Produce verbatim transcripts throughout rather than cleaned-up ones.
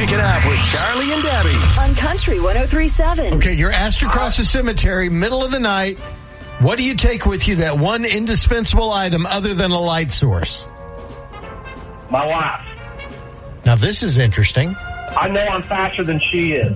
Wake It Up with Charlie and Debbie. On Country one oh three point seven. Okay, you're asked to cross a cemetery, middle of the night. What do you take with you, that one indispensable item other than a light source? My wife. Now, this is interesting. I know I'm faster than she is.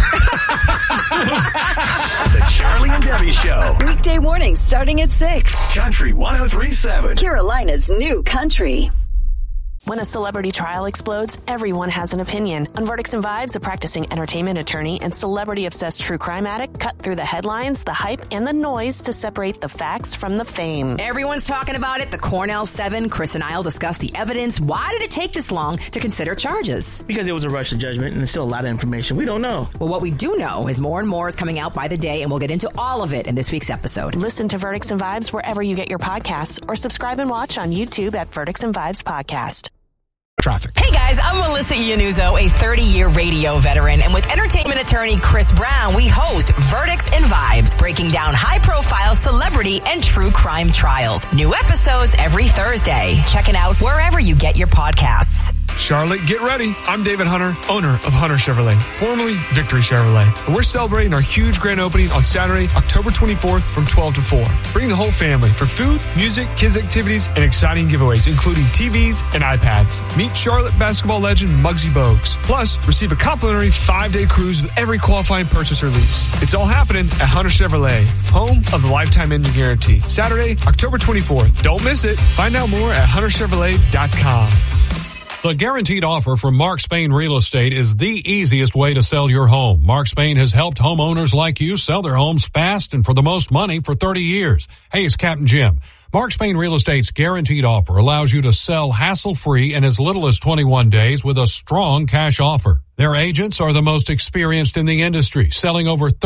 The Charlie and Debbie Show. Weekday mornings starting at six. Country one oh three point seven. Carolina's new country. When a celebrity trial explodes, everyone has an opinion. On Verdicts and Vibes, a practicing entertainment attorney and celebrity-obsessed true crime addict cut through the headlines, the hype, and the noise to separate the facts from the fame. Everyone's talking about it. The Cornell Seven. Chris and I'll discuss the evidence. Why did it take this long to consider charges? Because it was a rush to judgment, and there's still a lot of information we don't know. Well, what we do know is more and more is coming out by the day, and we'll get into all of it in this week's episode. Listen to Verdicts and Vibes wherever you get your podcasts, or subscribe and watch on YouTube at Verdicts and Vibes Podcast. Traffic. Hey guys, I'm Melissa Iannuzzo, a thirty-year radio veteran, and with entertainment attorney Chris Brown, we host Verdicts and Vibes, breaking down high-profile celebrity and true crime trials. New episodes every Thursday. Check it out wherever you get your podcasts. Charlotte, get ready. I'm David Hunter, owner of Hunter Chevrolet, formerly Victory Chevrolet. And we're celebrating our huge grand opening on Saturday, October twenty-fourth from twelve to four. Bring the whole family for food, music, kids activities, and exciting giveaways, including T Vs and iPads. Meet Charlotte basketball legend Muggsy Bogues. Plus, receive a complimentary five-day cruise with every qualifying purchase or lease. It's all happening at Hunter Chevrolet, home of the Lifetime Engine Guarantee. Saturday, October twenty-fourth. Don't miss it. Find out more at hunter chevrolet dot com. The guaranteed offer from Mark Spain Real Estate is the easiest way to sell your home. Mark Spain has helped homeowners like you sell their homes fast and for the most money for thirty years. Hey, it's Captain Jim. Mark Spain Real Estate's guaranteed offer allows you to sell hassle-free in as little as twenty-one days with a strong cash offer. Their agents are the most experienced in the industry, selling over